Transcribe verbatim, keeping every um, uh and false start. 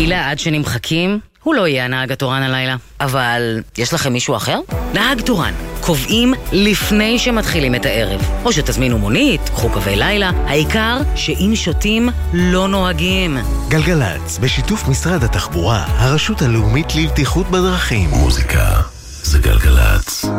כי לעד שנמחקים, הוא לא יהיה הנהג התורן הלילה. אבל יש לכם מישהו אחר? נהג תורן. קובעים לפני שמתחילים את הערב. או שתזמינו מונית, קחו קווי לילה. העיקר שאם שותים, לא נוהגים. גלגלץ, בשיתוף משרד התחבורה, הרשות הלאומית לבטיחות בדרכים. מוזיקה זה גלגלץ.